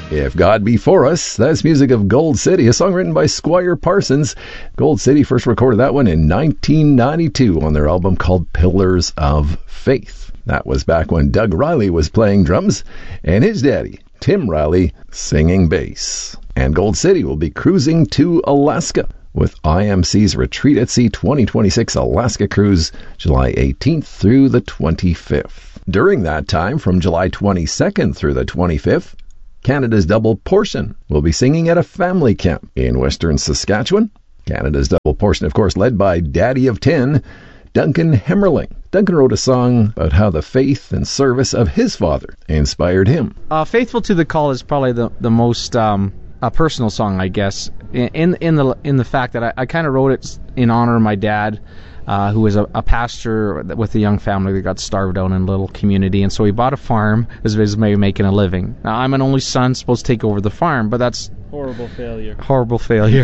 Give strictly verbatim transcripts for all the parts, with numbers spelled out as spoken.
If God Be For Us, that's music of Gold City, a song written by Squire Parsons. Gold City first recorded that one in nineteen ninety-two on their album called Pillars of Faith. That was back when Doug Riley was playing drums and his daddy, Tim Riley, singing bass. And Gold City will be cruising to Alaska with I M C's Retreat at Sea twenty twenty-six Alaska Cruise, July eighteenth through the twenty-fifth. During that time, from July twenty-second through the twenty-fifth, Canada's Double Portion will be singing at a family camp in Western Saskatchewan. Canada's Double Portion, of course, led by Daddy of Ten, Duncan Hemmerling. Duncan wrote a song about how the faith and service of his father inspired him. Uh, Faithful to the Call is probably the, the most um, a personal song, I guess, in in the in the fact that I, I kind of wrote it in honor of my dad, uh, who was a, a pastor with a young family that got starved out in a little community, and so he bought a farm as his way of making a living. Now, I'm an only son, supposed to take over the farm, but that's horrible failure. Horrible failure.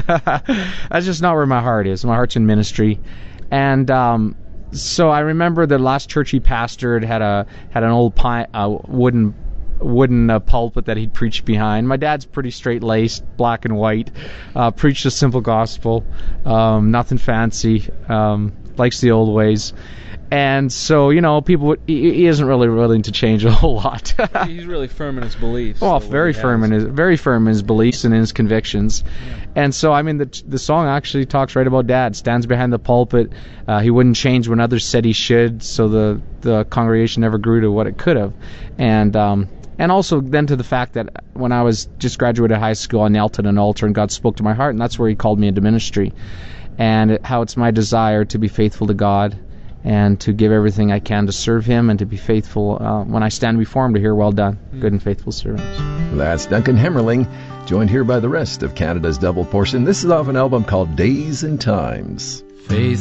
That's just not where my heart is. My heart's in ministry, and um, so I remember the last church he pastored had a had an old pine, uh, wooden. wooden uh, pulpit that he'd preach behind. My dad's pretty straight-laced, black and white, uh, preached a simple gospel, um, nothing fancy, um, likes the old ways. And so, you know, people would, he, he isn't really willing to change a whole lot. He's really firm in his beliefs. Well, very firm in his very firm in his beliefs and in his convictions. Yeah. And so, I mean, the the song actually talks right about Dad. Stands behind the pulpit. Uh, he wouldn't change when others said he should, so the the congregation never grew to what it could have. And um, and also then to the fact that when I was just graduated high school, I knelt at an altar and God spoke to my heart, and that's where He called me into ministry. And it, how it's my desire to be faithful to God, and to give everything I can to serve Him, and to be faithful uh, when I stand before Him to hear, well done, good and faithful servants. That's Duncan Hemmerling, joined here by the rest of Canada's Double Portion. This is off an album called Days and Times. Faith